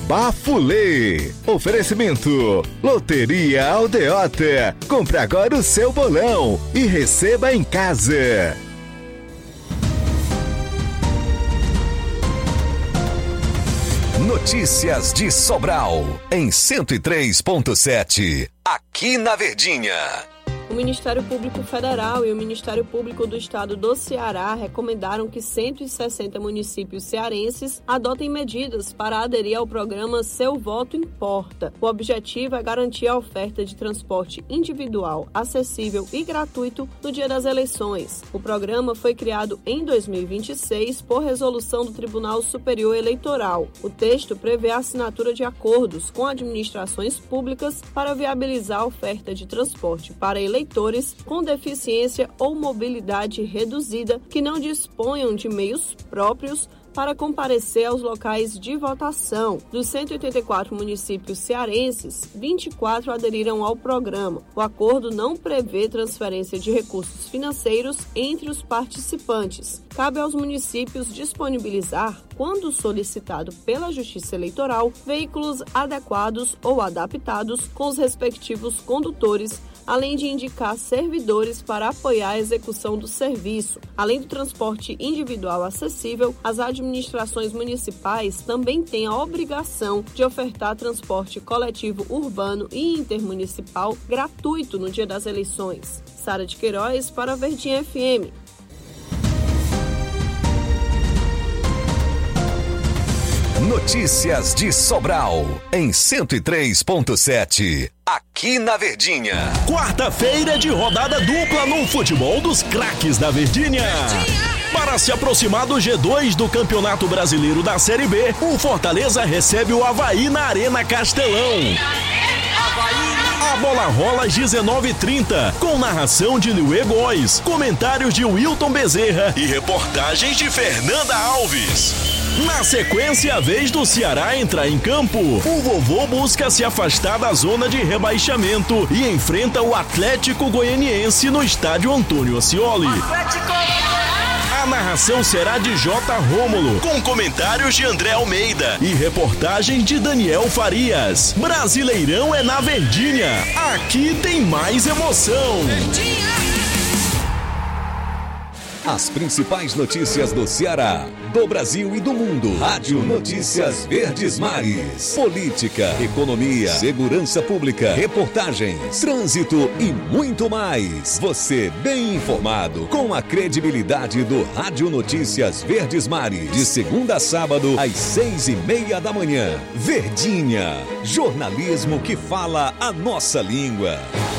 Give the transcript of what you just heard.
Bafulê. Oferecimento: Loteria Aldeota. Compre agora o seu bolão e receba em casa. Notícias de Sobral, em 103.7, aqui na Verdinha. O Ministério Público Federal e o Ministério Público do Estado do Ceará recomendaram que 160 municípios cearenses adotem medidas para aderir ao programa Seu Voto Importa. O objetivo é garantir a oferta de transporte individual, acessível e gratuito no dia das eleições. O programa foi criado em 2026 por resolução do Tribunal Superior Eleitoral. O texto prevê a assinatura de acordos com administrações públicas para viabilizar a oferta de transporte para eleitores com deficiência ou mobilidade reduzida que não disponham de meios próprios para comparecer aos locais de votação. Dos 184 municípios cearenses, 24 aderiram ao programa. O acordo não prevê transferência de recursos financeiros entre os participantes. Cabe aos municípios disponibilizar, quando solicitado pela Justiça Eleitoral, veículos adequados ou adaptados com os respectivos condutores, além de indicar servidores para apoiar a execução do serviço. Além do transporte individual acessível, as administrações municipais também têm a obrigação de ofertar transporte coletivo urbano e intermunicipal gratuito no dia das eleições. Sara de Queiroz para a Verdinha FM. Notícias de Sobral, em 103.7, aqui na Verdinha. Quarta-feira de rodada dupla no futebol dos craques da Verdinha. Para se aproximar do G2 do Campeonato Brasileiro da Série B, o Fortaleza recebe o Avaí na Arena Castelão. A bola rola às 19h30, com narração de Liuê Góes, comentários de Wilton Bezerra e reportagens de Fernanda Alves. Na sequência, a vez do Ceará entrar em campo. O Vovô busca se afastar da zona de rebaixamento e enfrenta o Atlético Goianiense no estádio Antônio Ascioli. A narração será de J. Rômulo, com comentários de André Almeida e reportagens de Daniel Farias. Brasileirão é na Verdinha. Aqui tem mais emoção. As principais notícias do Ceará, do Brasil e do mundo. Rádio Notícias Verdes Mares. Política, economia, segurança pública, reportagens, trânsito e muito mais. Você bem informado com a credibilidade do Rádio Notícias Verdes Mares. De segunda a sábado, às 6:30 da manhã. Verdinha. Jornalismo que fala a nossa língua.